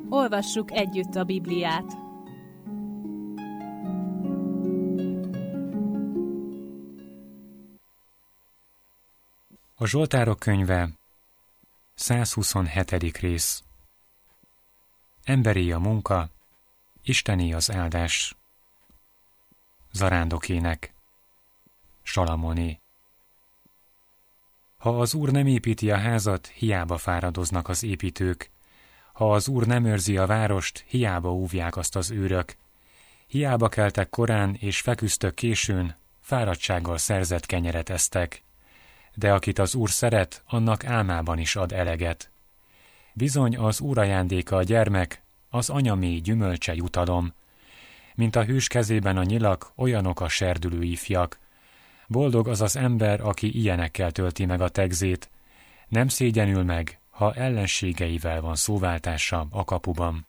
Olvassuk együtt a Bibliát. A Zsoltárok könyve, 127. rész. Emberé a munka, Istené az áldás. Zarándokének, Salamoné. Ha az Úr nem építi a házat, hiába fáradoznak az építők. Ha az Úr nem őrzi a várost, hiába óvják azt az őrök. Hiába keltek korán és feküztök későn, fáradtsággal szerzett kenyeret esztek. De akit az Úr szeret, annak álmában is ad eleget. Bizony az Úr ajándéka a gyermek, az anya mély gyümölcse jutalom. Mint a hős kezében a nyilak, olyanok a serdülő ifjak. Boldog az az ember, aki ilyenekkel tölti meg a tegzét. Nem szégyenül meg, ha ellenségeivel van szóváltása a kapuban.